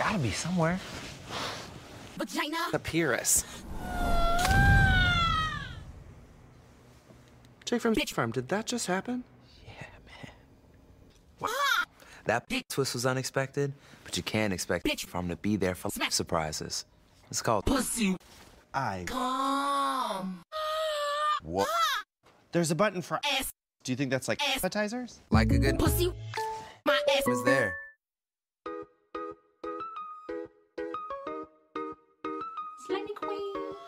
gotta be somewhere. Vagina. Papyrus. Jake from Bitch Farm, did that just happen? Yeah, man. That twist was unexpected, but you can't expect Bitch Farm to be there for surprises. It's called Pussy. Come. What? There's a button for ass. Do you think that's like appetizers? Like a good Pussy. My ass is there.